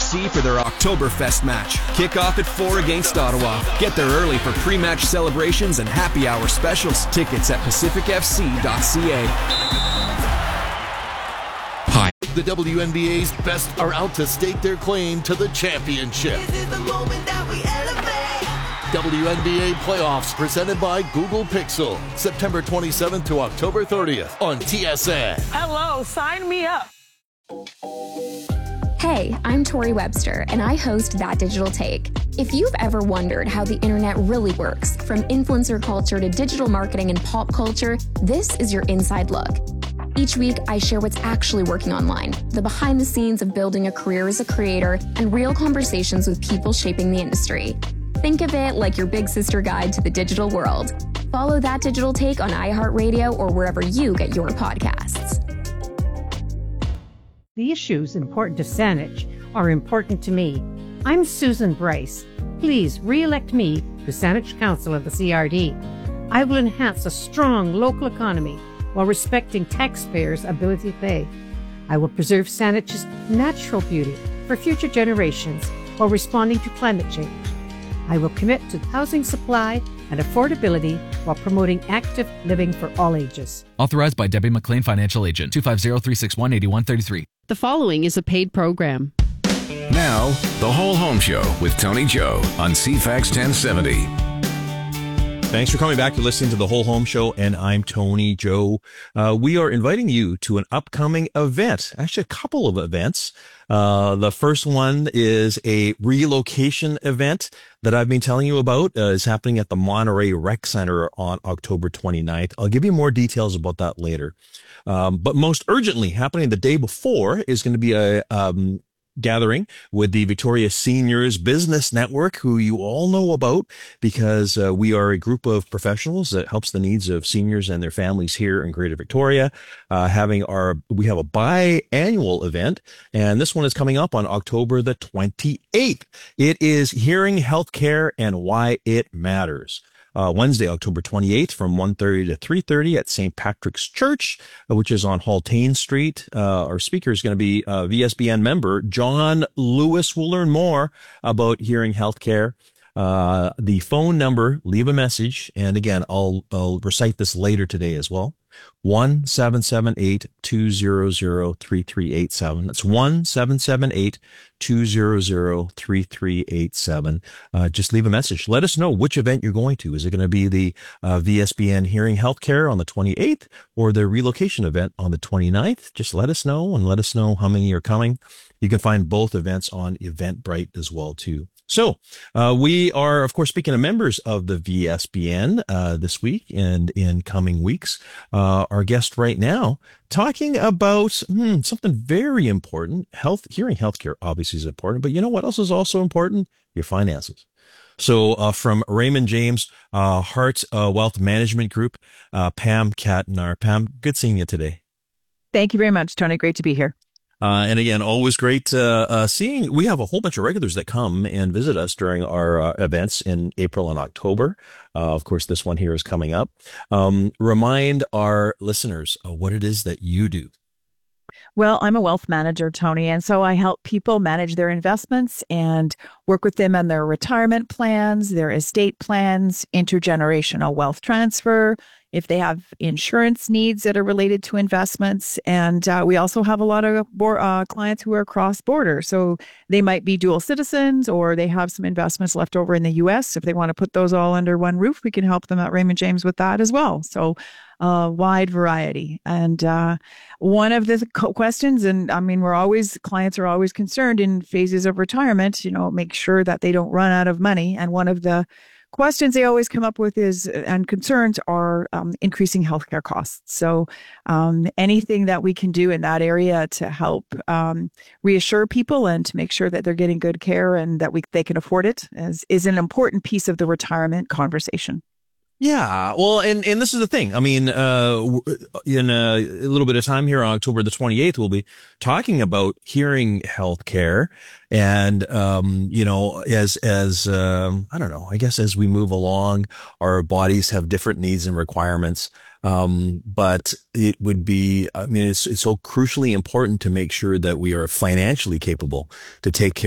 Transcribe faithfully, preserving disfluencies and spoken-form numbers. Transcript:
C for their Oktoberfest match. Kickoff at four against Ottawa. Get there early for pre-match celebrations and happy hour specials. Tickets at pacific f c dot c a. Hi. The W N B A's best are out to stake their claim to the championship. This is the moment that we elevate. W N B A playoffs presented by Google Pixel. September twenty-seventh to October thirtieth on T S N. Hello, sign me up. Hey, I'm Tori Webster, and I host That Digital Take. If you've ever wondered how the internet really works, from influencer culture to digital marketing and pop culture, this is your inside look. Each week, I share what's actually working online, the behind the scenes of building a career as a creator, and real conversations with people shaping the industry. Think of it like your big sister guide to the digital world. Follow That Digital Take on iHeartRadio or wherever you get your podcasts. The issues important to Saanich are important to me. I'm Susan Bryce. Please re-elect me to Saanich Council of the C R D. I will enhance a strong local economy while respecting taxpayers' ability to pay. I will preserve Saanich's natural beauty for future generations while responding to climate change. I will commit to housing supply and affordability while promoting active living for all ages. Authorized by Debbie McLean, Financial Agent, two five zero, three six one, eight one three three. The following is a paid program. Now, The Whole Home Show with Tony Joe on C FAX ten seventy. Thanks for coming back to listening to The Whole Home Show, and I'm Tony Joe. Uh, we are inviting you to an upcoming event, actually a couple of events. Uh, the first one is a relocation event that I've been telling you about. Uh, is happening at the Monterey Rec Center on October twenty-ninth. I'll give you more details about that later. Um, but most urgently, happening the day before is going to be a um, gathering with the Victoria Seniors Business Network, who you all know about because uh, we are a group of professionals that helps the needs of seniors and their families here in Greater Victoria. Uh, having our, we have a biannual event, and this one is coming up on October the twenty-eighth. It is Hearing Healthcare and Why It Matters. Uh, Wednesday, October twenty-eighth from one thirty to three thirty at Saint Patrick's Church, uh, which is on Haltane Street. Uh, our speaker is going to be uh, V S B N member John Lewis. We'll learn more about hearing healthcare. Uh, the phone number, leave a message. And again, I'll, I'll recite this later today as well. one seven seven eight, two zero zero, three three eight seven. That's one seven seven eight, two zero zero, three three eight seven. Uh, just leave a message. Let us know which event you're going to. Is it going to be the uh, V S B N Hearing Healthcare on the twenty-eighth or the relocation event on the twenty-ninth? Just let us know, and let us know how many are coming. You can find both events on Eventbrite as well, too. So, uh, we are, of course, speaking of members of the V S B N, uh, this week and in coming weeks. Uh, our guest right now talking about, hmm, something very important. Health, hearing healthcare obviously is important, but you know what else is also important? Your finances. So, uh, from Raymond James, uh, Heart, uh, Wealth Management Group, uh, Pam Catnar. Pam, good seeing you today. Thank you very much, Tony. Great to be here. Uh, and again, always great uh, uh, seeing. We have a whole bunch of regulars that come and visit us during our uh, events in April and October. Uh, of course, this one here is coming up. Um, remind our listeners uh, what it is that you do. Well, I'm a wealth manager, Tony, and so I help people manage their investments and work with them on their retirement plans, their estate plans, intergenerational wealth transfer, if they have insurance needs that are related to investments. And uh, we also have a lot of uh, clients who are cross-border. So they might be dual citizens, or they have some investments left over in the U S. If they want to put those all under one roof, we can help them at Raymond James with that as well. So a uh, wide variety. And uh, one of the questions, and I mean, we're always, clients are always concerned in phases of retirement, you know, make sure that they don't run out of money. And one of the questions they always come up with is, and concerns are um, increasing healthcare costs. So um, anything that we can do in that area to help um, reassure people and to make sure that they're getting good care and that we they can afford it is, is an important piece of the retirement conversation. Yeah, well, and, and this is the thing. I mean, uh, in a, a little bit of time here on October the twenty-eighth, we'll be talking about hearing health care. And, um, you know, as, as, um, I don't know, I guess as we move along, our bodies have different needs and requirements. Um, but it would be, I mean, it's, it's so crucially important to make sure that we are financially capable to take care